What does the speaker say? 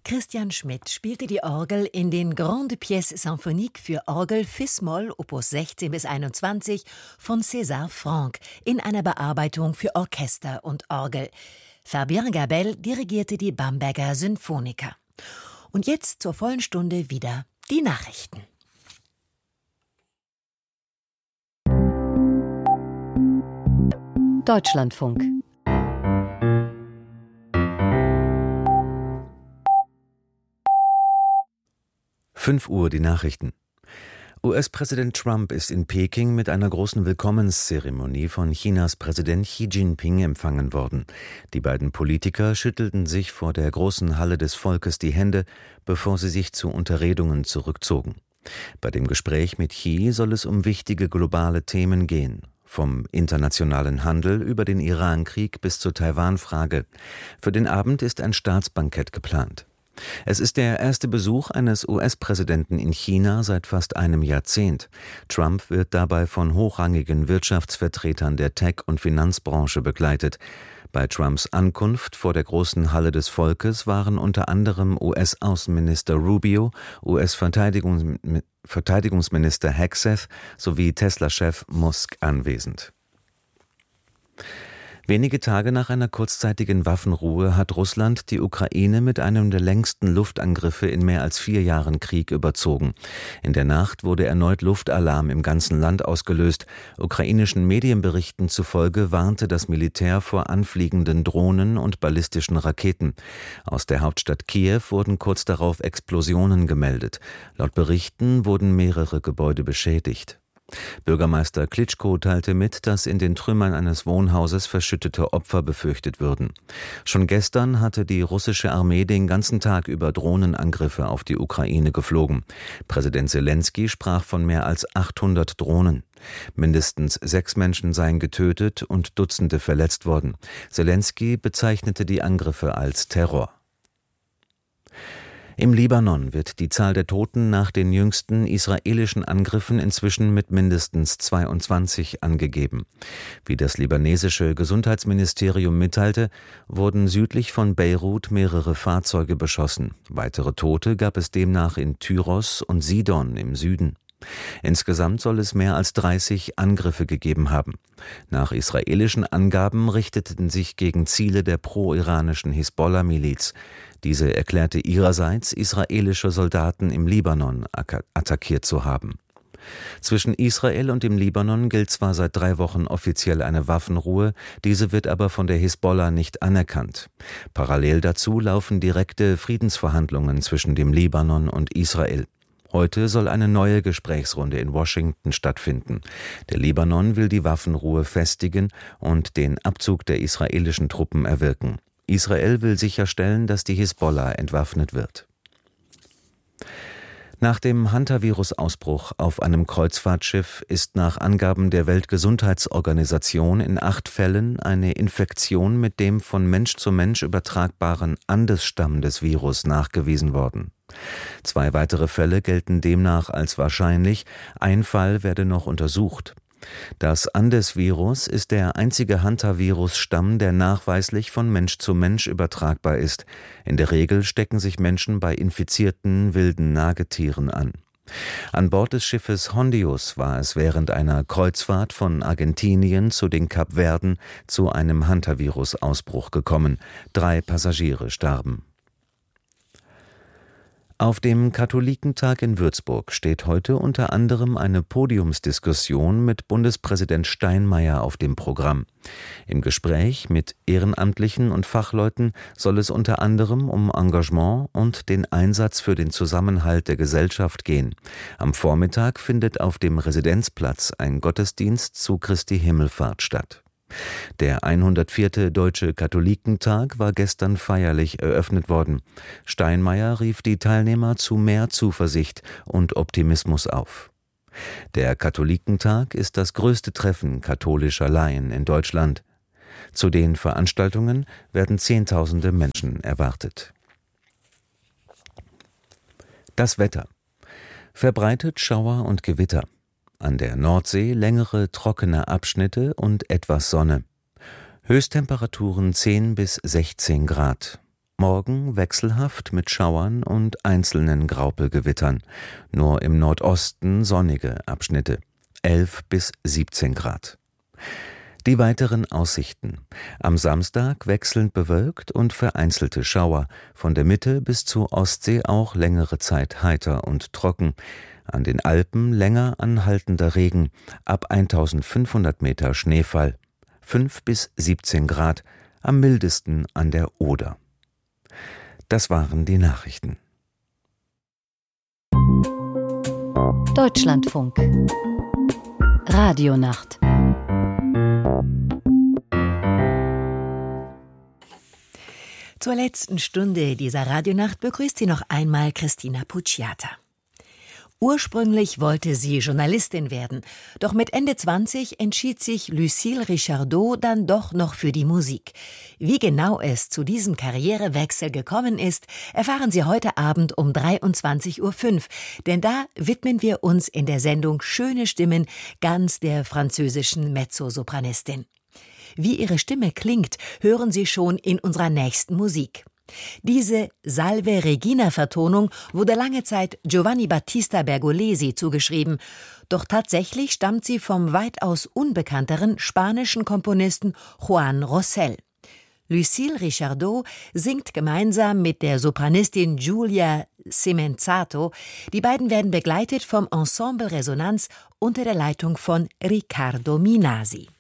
Christian Schmidt spielte die Orgel in den Grandes Pièces Symphoniques für Orgel Fis-Moll Opus 16 bis 21 von César Franck in einer Bearbeitung für Orchester und Orgel. Fabien Gabel dirigierte die Bamberger Sinfoniker. Und jetzt zur vollen Stunde wieder die Nachrichten. Deutschlandfunk. Fünf Uhr die Nachrichten. US-Präsident Trump ist in Peking mit einer großen Willkommenszeremonie von Chinas Präsident Xi Jinping empfangen worden. Die beiden Politiker schüttelten sich vor der großen Halle des Volkes die Hände, bevor sie sich zu Unterredungen zurückzogen. Bei dem Gespräch mit Xi soll es um wichtige globale Themen gehen. Vom internationalen Handel über den Iran-Krieg bis zur Taiwan-Frage. Für den Abend ist ein Staatsbankett geplant. Es ist der erste Besuch eines US-Präsidenten in China seit fast einem Jahrzehnt. Trump wird dabei von hochrangigen Wirtschaftsvertretern der Tech- und Finanzbranche begleitet. Bei Trumps Ankunft vor der großen Halle des Volkes waren unter anderem US-Außenminister Rubio, US-Verteidigungsminister Hegseth sowie Tesla-Chef Musk anwesend. Wenige Tage nach einer kurzzeitigen Waffenruhe hat Russland die Ukraine mit einem der längsten Luftangriffe in mehr als 4 Jahren Krieg überzogen. In der Nacht wurde erneut Luftalarm im ganzen Land ausgelöst. Ukrainischen Medienberichten zufolge warnte das Militär vor anfliegenden Drohnen und ballistischen Raketen. Aus der Hauptstadt Kiew wurden kurz darauf Explosionen gemeldet. Laut Berichten wurden mehrere Gebäude beschädigt. Bürgermeister Klitschko teilte mit, dass in den Trümmern eines Wohnhauses verschüttete Opfer befürchtet würden. Schon gestern hatte die russische Armee den ganzen Tag über Drohnenangriffe auf die Ukraine geflogen. Präsident Selenskyj sprach von mehr als 800 Drohnen. Mindestens 6 Menschen seien getötet und Dutzende verletzt worden. Selenskyj bezeichnete die Angriffe als Terror. Im Libanon wird die Zahl der Toten nach den jüngsten israelischen Angriffen inzwischen mit mindestens 22 angegeben. Wie das libanesische Gesundheitsministerium mitteilte, wurden südlich von Beirut mehrere Fahrzeuge beschossen. Weitere Tote gab es demnach in Tyros und Sidon im Süden. Insgesamt soll es mehr als 30 Angriffe gegeben haben. Nach israelischen Angaben richteten sich gegen Ziele der pro-iranischen Hisbollah-Miliz. Diese erklärte ihrerseits, israelische Soldaten im Libanon attackiert zu haben. Zwischen Israel und dem Libanon gilt zwar seit 3 Wochen offiziell eine Waffenruhe, diese wird aber von der Hisbollah nicht anerkannt. Parallel dazu laufen direkte Friedensverhandlungen zwischen dem Libanon und Israel. Heute soll eine neue Gesprächsrunde in Washington stattfinden. Der Libanon will die Waffenruhe festigen und den Abzug der israelischen Truppen erwirken. Israel will sicherstellen, dass die Hisbollah entwaffnet wird. Nach dem Hantavirus-Ausbruch auf einem Kreuzfahrtschiff ist nach Angaben der Weltgesundheitsorganisation in 8 Fällen eine Infektion mit dem von Mensch zu Mensch übertragbaren Andes-Stamm des Virus nachgewiesen worden. 2 weitere Fälle gelten demnach als wahrscheinlich, ein Fall werde noch untersucht. Das Andes-Virus ist der einzige Hantavirus-Stamm, der nachweislich von Mensch zu Mensch übertragbar ist. In der Regel stecken sich Menschen bei infizierten wilden Nagetieren an. An Bord des Schiffes Hondius war es während einer Kreuzfahrt von Argentinien zu den Kapverden zu einem Hantavirus-Ausbruch gekommen. 3 Passagiere starben. Auf dem Katholikentag in Würzburg steht heute unter anderem eine Podiumsdiskussion mit Bundespräsident Steinmeier auf dem Programm. Im Gespräch mit Ehrenamtlichen und Fachleuten soll es unter anderem um Engagement und den Einsatz für den Zusammenhalt der Gesellschaft gehen. Am Vormittag findet auf dem Residenzplatz ein Gottesdienst zu Christi Himmelfahrt statt. Der 104. Deutsche Katholikentag war gestern feierlich eröffnet worden. Steinmeier rief die Teilnehmer zu mehr Zuversicht und Optimismus auf. Der Katholikentag ist das größte Treffen katholischer Laien in Deutschland. Zu den Veranstaltungen werden Zehntausende Menschen erwartet. Das Wetter. Verbreitet Schauer und Gewitter. An der Nordsee längere trockene Abschnitte und etwas Sonne. Höchsttemperaturen 10 bis 16 Grad. Morgen wechselhaft mit Schauern und einzelnen Graupelgewittern. Nur im Nordosten sonnige Abschnitte. 11 bis 17 Grad. Die weiteren Aussichten. Am Samstag wechselnd bewölkt und vereinzelte Schauer. Von der Mitte bis zur Ostsee auch längere Zeit heiter und trocken. An den Alpen länger anhaltender Regen. Ab 1500 Meter Schneefall. 5 bis 17 Grad. Am mildesten an der Oder. Das waren die Nachrichten. Deutschlandfunk. Radionacht. Zur letzten Stunde dieser Radionacht begrüßt sie noch einmal Christina Pucciata. Ursprünglich wollte sie Journalistin werden, doch mit Ende 20 entschied sich Lucille Richardot dann doch noch für die Musik. Wie genau es zu diesem Karrierewechsel gekommen ist, erfahren Sie heute Abend um 23:05 Uhr, denn da widmen wir uns in der Sendung Schöne Stimmen ganz der französischen Mezzosopranistin. Wie ihre Stimme klingt, hören Sie schon in unserer nächsten Musik. Diese Salve Regina-Vertonung wurde lange Zeit Giovanni Battista Bergolesi zugeschrieben, doch tatsächlich stammt sie vom weitaus unbekannteren spanischen Komponisten Juan Rosell. Lucille Richardot singt gemeinsam mit der Sopranistin Giulia Semenzato. Die beiden werden begleitet vom Ensemble Resonanz unter der Leitung von Riccardo Minasi.